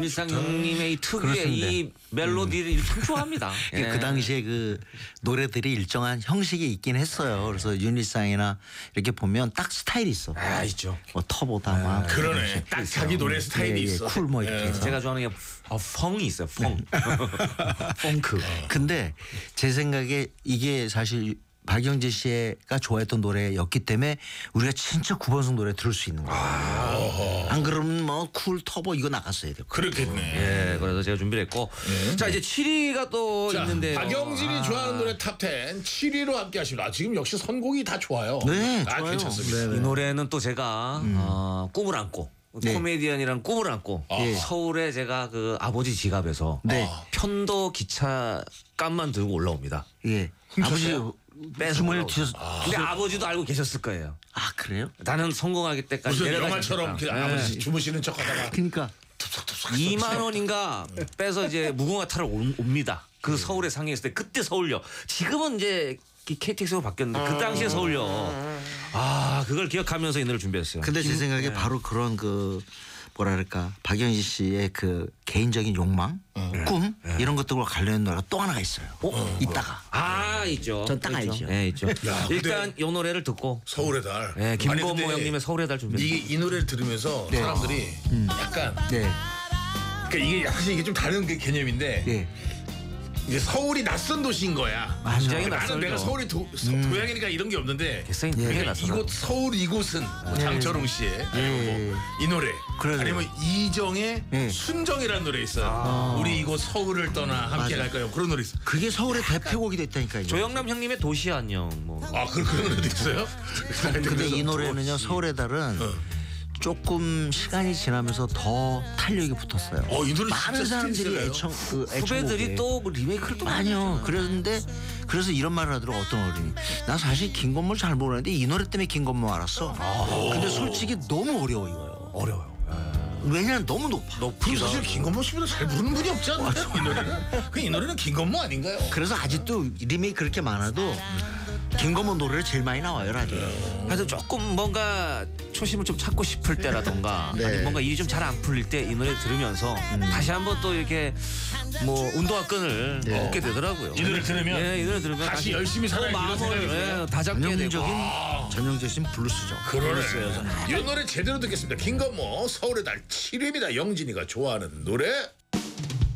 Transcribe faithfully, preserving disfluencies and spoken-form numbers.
윤일상 형님의 이 특유의 그렇습니다. 이 멜로디를 참 좋아합니다. 예. 그 당시에 그 노래들이 일정한 형식이 있긴 했어요. 그래서 윤일상이나 이렇게 보면 딱 스타일이 있어. 아 있죠. 뭐 터보다 막 그러네. 딱 자기 노래 스타일이 예, 예, 있어. 쿨 뭐 이렇게. 예. 제가 좋아하는 게 어, 펑이 있어요. 펑. 펑크. 근데 제 생각에 이게 사실 박영재 씨가 좋아했던 노래였기 때문에 우리가 진짜 구본승 노래 들을 수 있는 거예요. 아. 안 그러면 뭐 쿨 터보 이거 나갔어야 돼요. 그렇겠네. 예, 그래서 제가 준비를 했고. 자, 이제 칠 위가 또 자, 있는데요. 박영진이 아. 좋아하는 노래 탑텐 칠 위로 함께 하십니다. 아, 지금 역시 선곡이 다 좋아요. 네, 아, 좋아요. 괜찮습니다. 이 노래는 또 제가 어, 꿈을 안고 네. 코미디언이란 꿈을 안고 예. 서울에 제가 그 아버지 지갑에서 네. 편도 기차 값만 들고 올라옵니다. 예. 아버지 숨을 올라오죠. 뒤에서 근데 아버지도 알고 계셨을 거예요. 아 그래요? 나는 성공하기 때까지 무슨 내려가시겠다. 영화처럼 그 네. 아버지 주무시는 척하다가 그러니까 이만 원인가 빼서 이제 무궁화 타러 온- 옵니다. 그 서울에 상영했을 때 그때 서울역. 지금은 이제 케이티엑스로 바뀌었는데 그 당시에 서울역. 아 그걸 기억하면서 이 노래를 준비했어요. 근데 제 생각에 바로 그런 그 뭐랄까 박영진 씨의 그 개인적인 욕망, 꿈 이런 것들과 관련된 노래가 또 하나가 있어요. 어? 이따가. 아 있죠. 전딱 있죠. 알죠. 네 있죠. 야, 근데- 일단 이 노래를 듣고 서울의 달. 네, 아니, 김건모 근데 형님의 서울의 달 준비했어요. 이게 이 노래를 들으면서 네. 사람들이 약간 네. 그러니까 이게 사실 이게 좀 다른 그 개념인데 예. 이제 서울이 낯선 도시인 거야. 굉장히 나는 낯설죠. 내가 서울이 도, 서, 고향이니까 이런 게 없는데 개성이 되게 그러니까 낯설어. 이곳 서울 이곳은 뭐 장철웅 씨의 아니면 뭐 이 노래 그래요. 아니면 이정의 예. 순정이라는 노래 있어요. 우리 이곳 서울을 떠나 함께 맞아. 갈까요? 그런 노래 있어. 그게 서울의 대표곡이 됐다니까요. 조영남 형님의 도시 안녕 뭐. 아 그, 그런 노래도 있어요? 근데 이 노래는요 서울의 달은 조금 시간이 지나면서 더 탄력이 붙었어요. 어, 이 노래 많은 진짜 사람들이 스트레스예요. 애청 그 후배들이 애청곡에. 또 리메이크를 또 아니요. 그랬는데 그래서 이런 말을 하더라고 어떤 어른이. 나 사실 김건모를 잘 모르는데 이 노래 때문에 김건모 알았어. 근데 솔직히 너무 어려워 이거요. 어려워요. 왜냐면 너무 높아. 그럼 사실 김건모 씨보다 잘 부르는 분이 없지 않나요? 이 노래는 그 이 노래는 김건모 아닌가요? 그래서 아직도 리메이크 그렇게 많아도 김건모 노래를 제일 많이 나와요 라디오에. 그래서 조금 뭔가 초심을 좀 찾고 싶을 때라던가 네. 아니 뭔가 일이 좀 잘 안 풀릴 때 이 노래 들으면서 다시 한번 또 이렇게 뭐 운동화 끈을 네. 얻게 되더라고요. 이 노래 들으면 예, 이 노래 들으면 다시 열심히 또 살아야지 이런 생각이 마음을 들어요. 예, 다잡게 되고 전형적인 전형적인 블루스죠. 그러네. 이 노래 제대로 듣겠습니다. 김건모 서울의 달 칠 위입니다. 영진이가 좋아하는 노래.